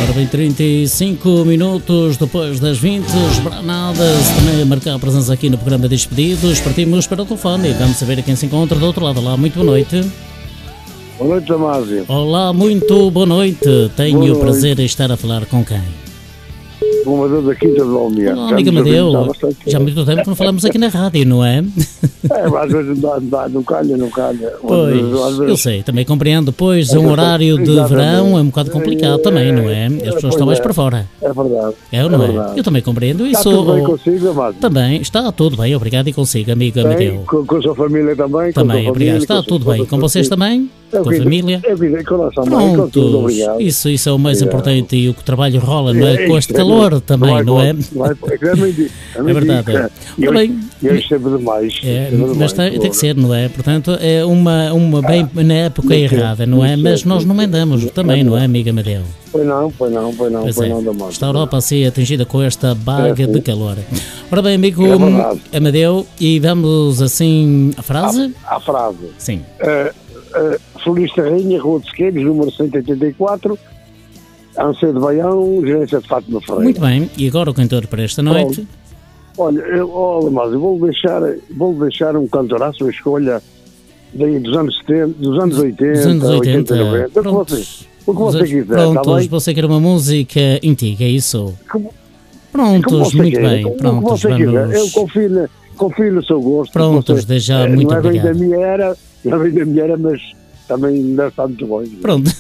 Ora bem, 35 minutos depois das 20, Esbranadas também a marcar a presença aqui no programa Despedidos. Partimos para o telefone e vamos saber a quem se encontra do outro lado. Olá, muito boa noite. Boa noite, Damásio. Olá, muito boa noite. Tenho o prazer de estar a falar com quem? O Amadeu da Quinta de Valmiar. Olá, amigo Amadeu. Já há muito tempo que não falamos aqui na rádio, não é? Às vezes não calha. Pois, eu sei, também compreendo. Pois, um horário de verão é um bocado complicado também, não é? As pessoas estão mais para fora. É verdade. É ou não é? Eu também compreendo isso. Está tudo bem consigo, Damásio? Também, está tudo bem, obrigado e consigo, amigo Amadeu. Com a sua família também? Também, obrigado. Está tudo bem. Com vocês também? Com a família? Com a nossa mãe, com tudo, obrigado. Isso é o mais importante e o que o trabalho rola, não é? Com este calor também, não é? É verdade. E hoje sempre demais. Mas tem que ser, não é? Portanto, é uma bem na época errada, não é? Mas nós não mandamos também, não é, amiga Amadeu? Pois não, Damásio. Está a Europa a ser atingida com esta baga de calor. Ora bem, amigo Amadeu, e vamos assim à frase? À frase. Sim. Florista Rainha, Rua de Sequeiros, número 184, Anseio de Baião, gerência de Fátima Ferreira. Muito bem, e agora o cantor para esta noite? Olha, Damásio, vou deixar um cantoraço, uma escolha dos anos 70, dos anos 80, 80, 90, o que você quiser, prontos, tá bem? Você quer uma música antiga, é isso? Prontos, muito bem, prontos, vamos... Eu confio no seu gosto. Prontos, desde já, muito obrigado. Não é bem da minha era, mas também ainda está muito bom. Pronto,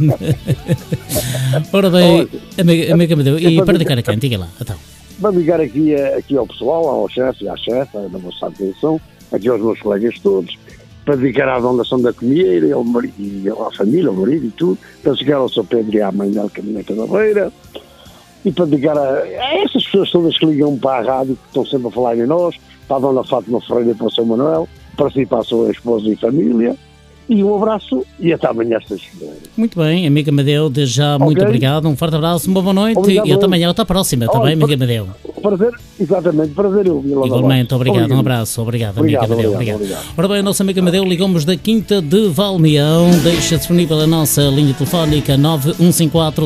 ora bem, amiga Amadeu, e para dedicar a quem? Diga lá, então. Vou ligar aqui ao pessoal, ao chefe e à chefe, da vossa atenção, aqui aos meus colegas todos, para dedicar à Fundação da Comieira, e à família, ao marido e tudo, para dedicar ao Sr. Pedro e à mãe dela, Caminheta da Beira, e para dedicar a essas pessoas todas que ligam para a rádio, que estão sempre a falar em nós, para a Dona Fátima Ferreira e para o Sr. Manuel, para si, para a sua esposa e família. E um abraço e até amanhã. Muito bem, amiga Amadeu, desde já muito obrigado, um forte abraço, uma boa noite obrigado, e até amanhã, até a próxima, está bem, amiga Amadeu? Prazer, exatamente, prazer eu. Igualmente, obrigado, um abraço, obrigado, amiga Amadeu, obrigado. Ora bem, a nossa amiga Amadeu, ligamos da Quinta de Valmião, deixa disponível a nossa linha telefónica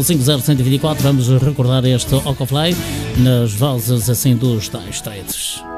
915450124, vamos recordar este Ocofly nas vozes assim dos tais estreitos.